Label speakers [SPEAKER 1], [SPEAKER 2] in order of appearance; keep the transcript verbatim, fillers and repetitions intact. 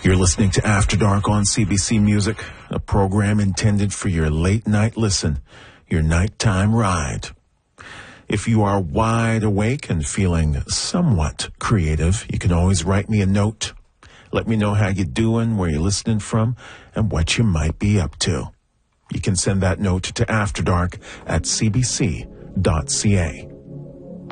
[SPEAKER 1] You're listening to After Dark on C B C Music, a program intended for your late night listen, your nighttime ride. If you are wide awake and feeling somewhat creative, you can always write me a note. Let me know how you're doing, where you're listening from, and what you might be up to. You can send that note to afterdark at c b c dot c a.